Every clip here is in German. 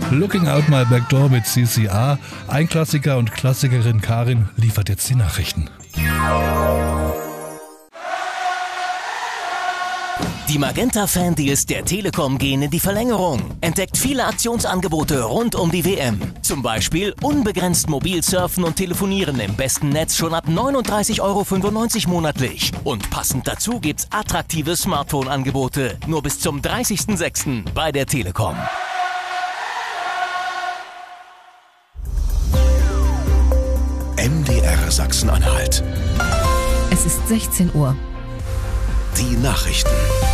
Looking Out My Back Door mit CCR. Ein Klassiker und Klassikerin Karin liefert jetzt die Nachrichten. Die Magenta-Fan-Deals der Telekom gehen in die Verlängerung. Entdeckt viele Aktionsangebote rund um die WM. Zum Beispiel unbegrenzt mobil surfen und telefonieren im besten Netz schon ab 39,95 € monatlich. Und passend dazu gibt's attraktive Smartphone-Angebote. Nur bis zum 30.06. bei der Telekom. MDR Sachsen-Anhalt. Es ist 16 Uhr. Die Nachrichten.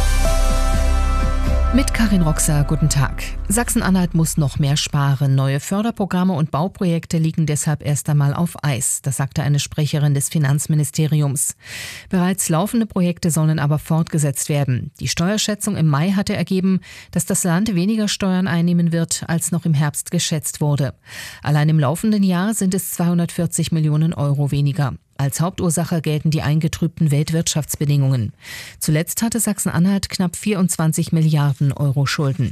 Mit Karin Roxer, guten Tag. Sachsen-Anhalt muss noch mehr sparen. Neue Förderprogramme und Bauprojekte liegen deshalb erst einmal auf Eis. Das sagte eine Sprecherin des Finanzministeriums. Bereits laufende Projekte sollen aber fortgesetzt werden. Die Steuerschätzung im Mai hatte ergeben, dass das Land weniger Steuern einnehmen wird, als noch im Herbst geschätzt wurde. Allein im laufenden Jahr sind es 240 Millionen € weniger. Als Hauptursache gelten die eingetrübten Weltwirtschaftsbedingungen. Zuletzt hatte Sachsen-Anhalt knapp 24 Milliarden € Schulden.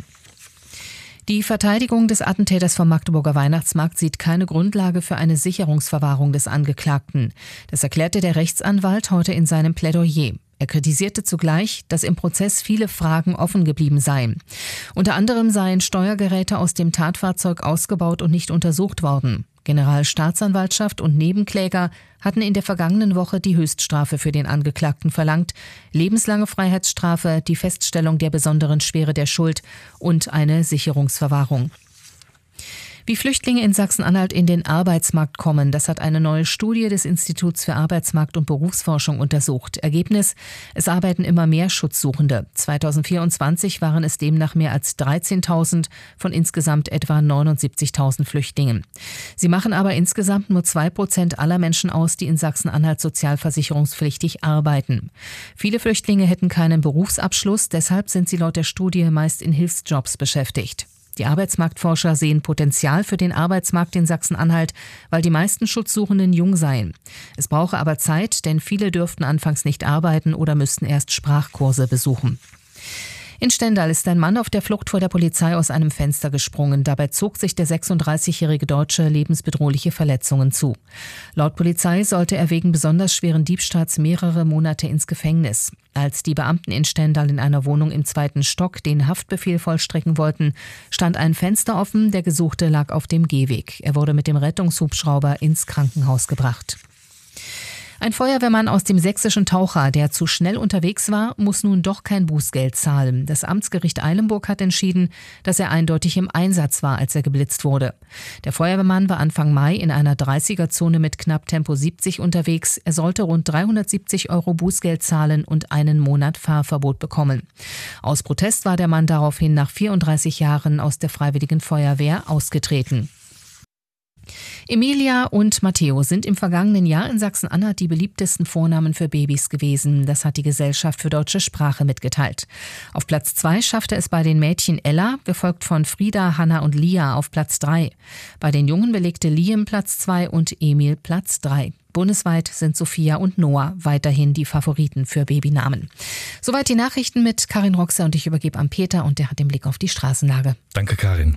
Die Verteidigung des Attentäters vom Magdeburger Weihnachtsmarkt sieht keine Grundlage für eine Sicherungsverwahrung des Angeklagten. Das erklärte der Rechtsanwalt heute in seinem Plädoyer. Er kritisierte zugleich, dass im Prozess viele Fragen offen geblieben seien. Unter anderem seien Steuergeräte aus dem Tatfahrzeug ausgebaut und nicht untersucht worden. Generalstaatsanwaltschaft und Nebenkläger hatten in der vergangenen Woche die Höchststrafe für den Angeklagten verlangt: lebenslange Freiheitsstrafe, die Feststellung der besonderen Schwere der Schuld und eine Sicherungsverwahrung. Wie Flüchtlinge in Sachsen-Anhalt in den Arbeitsmarkt kommen, das hat eine neue Studie des Instituts für Arbeitsmarkt- und Berufsforschung untersucht. Ergebnis: Es arbeiten immer mehr Schutzsuchende. 2024 waren es demnach mehr als 13.000 von insgesamt etwa 79.000 Flüchtlingen. Sie machen aber insgesamt nur 2% aller Menschen aus, die in Sachsen-Anhalt sozialversicherungspflichtig arbeiten. Viele Flüchtlinge hätten keinen Berufsabschluss, deshalb sind sie laut der Studie meist in Hilfsjobs beschäftigt. Die Arbeitsmarktforscher sehen Potenzial für den Arbeitsmarkt in Sachsen-Anhalt, weil die meisten Schutzsuchenden jung seien. Es brauche aber Zeit, denn viele dürften anfangs nicht arbeiten oder müssten erst Sprachkurse besuchen. In Stendal ist ein Mann auf der Flucht vor der Polizei aus einem Fenster gesprungen. Dabei zog sich der 36-jährige Deutsche lebensbedrohliche Verletzungen zu. Laut Polizei sollte er wegen besonders schweren Diebstahls mehrere Monate ins Gefängnis. Als die Beamten in Stendal in einer Wohnung im 2. Stock den Haftbefehl vollstrecken wollten, stand ein Fenster offen, der Gesuchte lag auf dem Gehweg. Er wurde mit dem Rettungshubschrauber ins Krankenhaus gebracht. Ein Feuerwehrmann aus dem sächsischen Taucher, der zu schnell unterwegs war, muss nun doch kein Bußgeld zahlen. Das Amtsgericht Eilenburg hat entschieden, dass er eindeutig im Einsatz war, als er geblitzt wurde. Der Feuerwehrmann war Anfang Mai in einer 30er-Zone mit knapp Tempo 70 unterwegs. Er sollte rund 370 € Bußgeld zahlen und einen Monat Fahrverbot bekommen. Aus Protest war der Mann daraufhin nach 34 Jahren aus der Freiwilligen Feuerwehr ausgetreten. Emilia und Matteo sind im vergangenen Jahr in Sachsen-Anhalt die beliebtesten Vornamen für Babys gewesen. Das hat die Gesellschaft für deutsche Sprache mitgeteilt. Auf Platz 2 schaffte es bei den Mädchen Ella, gefolgt von Frieda, Hanna und Lia auf Platz 3. Bei den Jungen belegte Liam Platz 2 und Emil Platz 3. Bundesweit sind Sophia und Noah weiterhin die Favoriten für Babynamen. Soweit die Nachrichten mit Karin Roxer und ich übergebe an Peter und der hat den Blick auf die Straßenlage. Danke, Karin.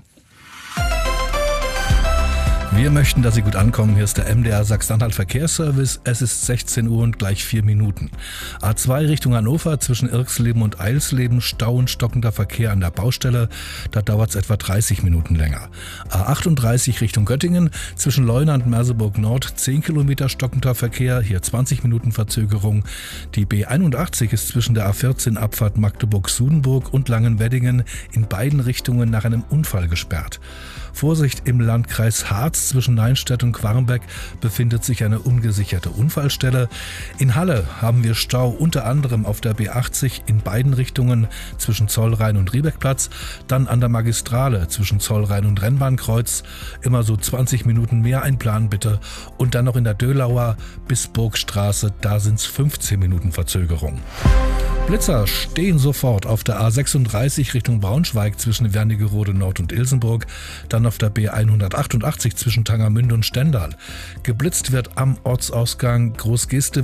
Wir möchten, dass Sie gut ankommen. Hier ist der MDR Sachsen-Anhalt Verkehrsservice. Es ist 16 Uhr und gleich 4 Minuten. A2 Richtung Hannover zwischen Irxleben und Eilsleben, Stau und stockender Verkehr an der Baustelle. Da dauert es etwa 30 Minuten länger. A38 Richtung Göttingen zwischen Leuna und Merseburg Nord 10 Kilometer stockender Verkehr, hier 20 Minuten Verzögerung. Die B81 ist zwischen der A14 Abfahrt Magdeburg-Sudenburg und Langenweddingen in beiden Richtungen nach einem Unfall gesperrt. Vorsicht im Landkreis Harz zwischen Neinstedt und Quarmbeck befindet sich eine ungesicherte Unfallstelle. In Halle haben wir Stau unter anderem auf der B80 in beiden Richtungen zwischen Zollrhein und Riebeckplatz, dann an der Magistrale zwischen Zollrhein und Rennbahnkreuz, immer so 20 Minuten mehr einplanen bitte, und dann noch in der Dölauer bis Burgstraße, da sind es 15 Minuten Verzögerung. Blitzer stehen sofort auf der A36 Richtung Braunschweig zwischen Wernigerode Nord und Ilsenburg, dann auf der B188 zwischen Tangermünde und Stendal. Geblitzt wird am Ortsausgang Großgeste